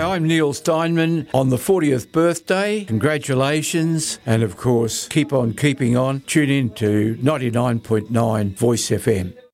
I'm Neil Steinman on the 40th birthday. Congratulations. And of course, keep on keeping on. Tune in to 99.9 Voice FM.